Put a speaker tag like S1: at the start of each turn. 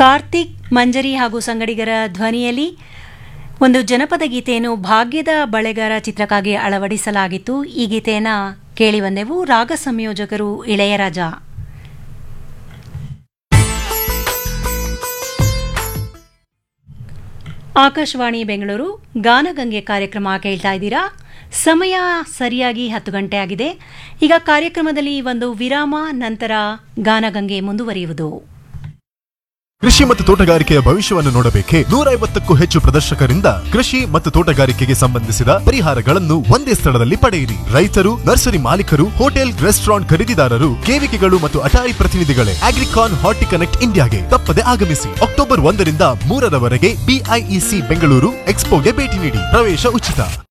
S1: ಕಾರ್ತಿಕ್ ಮಂಜರಿ ಹಾಗೂ ಸಂಗಡಿಗರ ಧ್ವನಿಯಲ್ಲಿ ಒಂದು ಜನಪದ ಗೀತೆಯನ್ನು ಭಾಗ್ಯದ ಬಳೆಗಾರ ಚಿತ್ರಕ್ಕಾಗಿ ಅಳವಡಿಸಲಾಗಿತ್ತು. ಈ ಗೀತೆಯನ್ನು ಕೇಳಿ ಬಂದೆವು. ರಾಗ ಸಂಯೋಜಕರು ಇಳೆಯರಾಜ. ಆಕಾಶವಾಣಿ ಬೆಂಗಳೂರು ಗಾನಗಂಗೆ ಕಾರ್ಯಕ್ರಮ ಕೇಳ್ತಾ ಇದ್ದೀರಾ. ಸಮಯ ಸರಿಯಾಗಿ 10 ಗಂಟೆ ಆಗಿದೆ. ಈಗ ಕಾರ್ಯಕ್ರಮದಲ್ಲಿ ಒಂದು ವಿರಾಮ, ನಂತರ ಗಾನಗಂಗೆ ಮುಂದುವರಿಯುವುದು.
S2: ಕೃಷಿ ಮತ್ತು ತೋಟಗಾರಿಕೆಯ ಭವಿಷ್ಯವನ್ನು ನೋಡಬೇಕೆ? 150ಕ್ಕೂ ಹೆಚ್ಚು ಪ್ರದರ್ಶಕರಿಂದ ಕೃಷಿ ಮತ್ತು ತೋಟಗಾರಿಕೆಗೆ ಸಂಬಂಧಿಸಿದ ಪರಿಹಾರಗಳನ್ನು ಒಂದೇ ಸ್ಥಳದಲ್ಲಿ ಪಡೆಯಿರಿ. ರೈತರು, ನರ್ಸರಿ ಮಾಲೀಕರು, ಹೋಟೆಲ್, ರೆಸ್ಟೋರೆಂಟ್ ಖರೀದಿದಾರರು, ಕೇವಿಕೆಗಳು ಮತ್ತು ಅಟಾರಿ ಪ್ರತಿನಿಧಿಗಳೇ ಅಗ್ರಿಕಾನ್ ಹಾರ್ಟಿ ಕನೆಕ್ಟ್ ಇಂಡಿಯಾಗೆ ತಪ್ಪದೆ ಆಗಮಿಸಿ. ಅಕ್ಟೋಬರ್ 1 ರಿಂದ 3 ರವರೆಗೆ BIEC ಬೆಂಗಳೂರು ಎಕ್ಸ್ಪೋಗೆ ಭೇಟಿ ನೀಡಿ. ಪ್ರವೇಶ ಉಚಿತ.